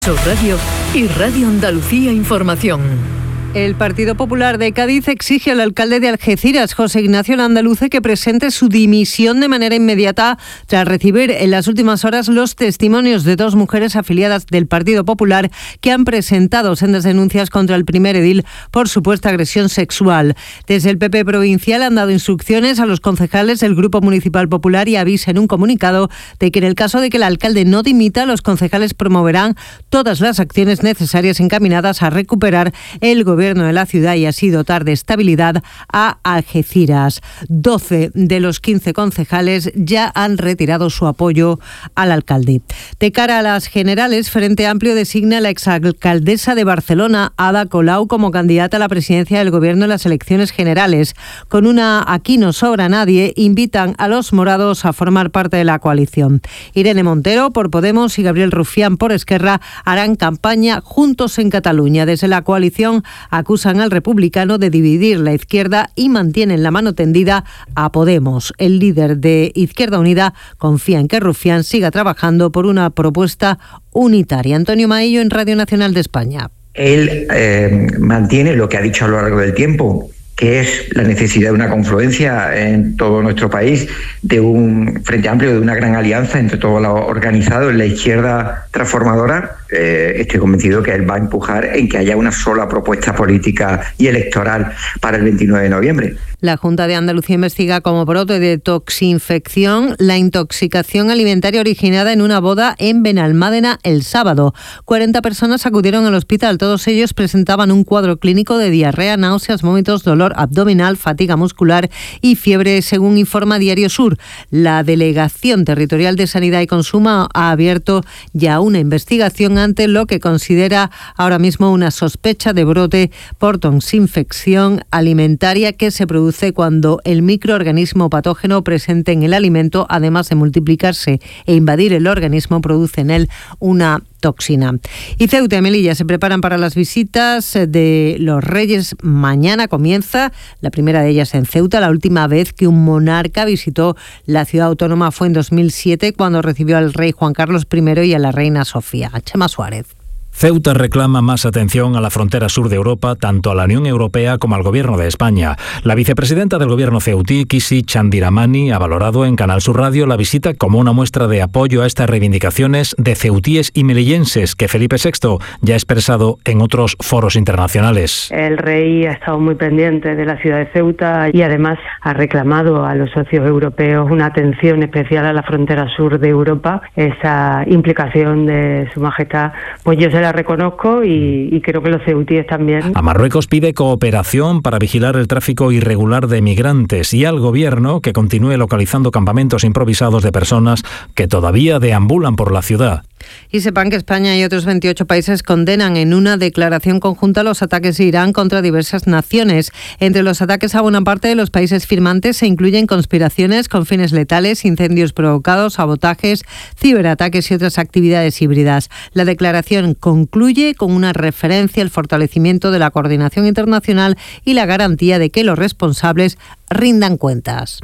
Sur Radio y Radio Andalucía Información. El Partido Popular de Cádiz exige al alcalde de Algeciras, José Ignacio Landaluce, que presente su dimisión de manera inmediata tras recibir en las últimas horas los testimonios de dos mujeres afiliadas del Partido Popular que han presentado sendas denuncias contra el primer edil por supuesta agresión sexual. Desde el PP provincial han dado instrucciones a los concejales del Grupo Municipal Popular y avisa en un comunicado de que en el caso de que el alcalde no dimita, los concejales promoverán todas las acciones necesarias encaminadas a recuperar el gobierno de la ciudad y así dotar de estabilidad a Algeciras. 12 de los 15 concejales ya han retirado su apoyo al alcalde. De cara a las generales, Frente Amplio designa a la exalcaldesa de Barcelona, Ada Colau, como candidata a la presidencia del gobierno en las elecciones generales. Con una "aquí no sobra nadie", invitan a los morados a formar parte de la coalición. Irene Montero por Podemos y Gabriel Rufián por Esquerra harán campaña juntos en Cataluña. Desde la coalición acusan al republicano de dividir la izquierda y mantienen la mano tendida a Podemos. El líder de Izquierda Unida confía en que Rufián siga trabajando por una propuesta unitaria. Antonio Maillo en Radio Nacional de España. Él mantiene lo que ha dicho a lo largo del tiempo, que es la necesidad de una confluencia en todo nuestro país, de un Frente Amplio, de una gran alianza entre todo lo organizado en la izquierda transformadora. Estoy convencido que él va a empujar en que haya una sola propuesta política y electoral para el 29 de noviembre. La Junta de Andalucía investiga como brote de toxinfección la intoxicación alimentaria originada en una boda en Benalmádena el sábado. 40 personas acudieron al hospital. Todos ellos presentaban un cuadro clínico de diarrea, náuseas, vómitos, dolor abdominal, fatiga muscular y fiebre, según informa Diario Sur. La Delegación Territorial de Sanidad y Consumo ha abierto ya una investigación ante lo que considera ahora mismo una sospecha de brote por toxinfección alimentaria que se produce cuando el microorganismo patógeno presente en el alimento, además de multiplicarse e invadir el organismo, produce en él una toxina. Y Ceuta y Melilla se preparan para las visitas de los Reyes. Mañana comienza la primera de ellas en Ceuta. La última vez que un monarca visitó la ciudad autónoma fue en 2007, cuando recibió al rey Juan Carlos I y a la reina Sofía. Chema Suárez. Ceuta reclama más atención a la frontera sur de Europa, tanto a la Unión Europea como al Gobierno de España. La vicepresidenta del Gobierno ceutí, Kisi Chandiramani, ha valorado en Canal Sur Radio la visita como una muestra de apoyo a estas reivindicaciones de ceutíes y melillenses que Felipe VI ya ha expresado en otros foros internacionales. El rey ha estado muy pendiente de la ciudad de Ceuta y además ha reclamado a los socios europeos una atención especial a la frontera sur de Europa. Esa implicación de Su Majestad, pues yo se la reconozco y creo que los ceutíes también. A Marruecos pide cooperación para vigilar el tráfico irregular de migrantes y al gobierno que continúe localizando campamentos improvisados de personas que todavía deambulan por la ciudad. Y sepan que España y otros 28 países condenan en una declaración conjunta los ataques de Irán contra diversas naciones. Entre los ataques a buena parte de los países firmantes se incluyen conspiraciones con fines letales, incendios provocados, sabotajes, ciberataques y otras actividades híbridas. La declaración concluye con una referencia al fortalecimiento de la coordinación internacional y la garantía de que los responsables rindan cuentas.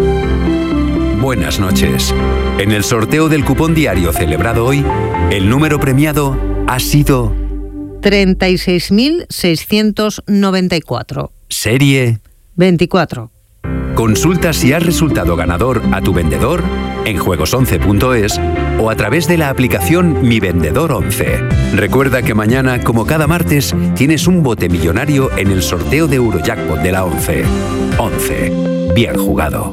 Buenas noches. En el sorteo del cupón diario celebrado hoy, el número premiado ha sido 36.694. Serie 24. Consulta si has resultado ganador a tu vendedor en juegos11.es o a través de la aplicación Mi Vendedor 11. Recuerda que mañana, como cada martes, tienes un bote millonario en el sorteo de Eurojackpot de la 11. 11. Bien jugado.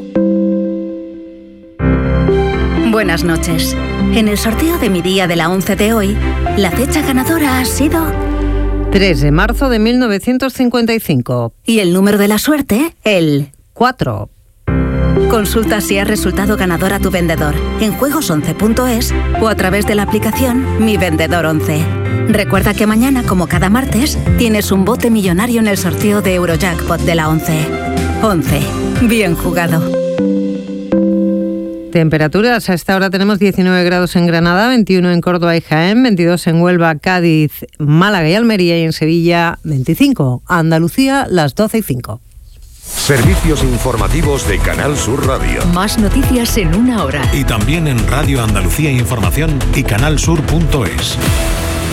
Buenas noches. En el sorteo de Mi Día de la 11 de hoy, la fecha ganadora ha sido 3 de marzo de 1955. Y el número de la suerte, el 4. Consulta si has resultado ganador a tu vendedor en juegos11.es o a través de la aplicación Mi Vendedor 11. Recuerda que mañana, como cada martes, tienes un bote millonario en el sorteo de Eurojackpot de la 11. 11. Bien jugado. Temperaturas, a esta hora tenemos 19 grados en Granada, 21 en Córdoba y Jaén, 22 en Huelva, Cádiz, Málaga y Almería, y en Sevilla 25. Andalucía, las 12:05. Servicios informativos de Canal Sur Radio. Más noticias en una hora. Y también en Radio Andalucía Información y canalsur.es.